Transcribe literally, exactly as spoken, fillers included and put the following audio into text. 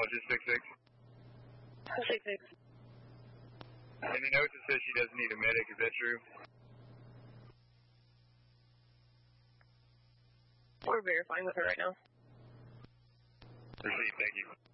just six six. six six. Any notes that says she doesn't need a medic, is that true? We're verifying with her right now. Received, thank you.